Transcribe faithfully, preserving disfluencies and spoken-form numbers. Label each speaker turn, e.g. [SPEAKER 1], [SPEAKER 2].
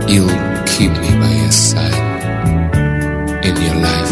[SPEAKER 1] You'll keep me by your side in your life.